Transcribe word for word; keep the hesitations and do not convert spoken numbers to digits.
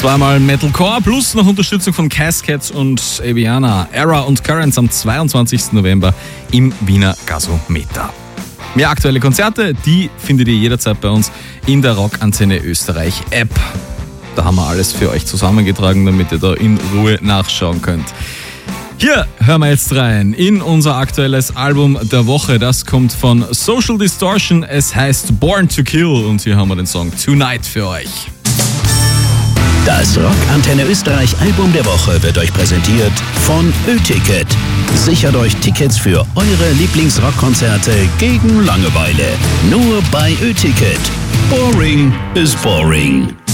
Zweimal Metalcore plus noch Unterstützung von Cascades und Aviana, Era und Currents am zweiundzwanzigsten November im Wiener Gasometer. Mehr aktuelle Konzerte, die findet ihr jederzeit bei uns in der Rockantenne Österreich App. Da haben wir alles für euch zusammengetragen, damit ihr da in Ruhe nachschauen könnt. Hier hören wir jetzt rein in unser aktuelles Album der Woche. Das kommt von Social Distortion. Es heißt Born to Kill und hier haben wir den Song Tonight für euch. Das Rockantenne Österreich Album der Woche wird euch präsentiert von Ö-Ticket. Sichert euch Tickets für eure Lieblingsrockkonzerte gegen Langeweile. Nur bei Ö-Ticket. Boring is boring.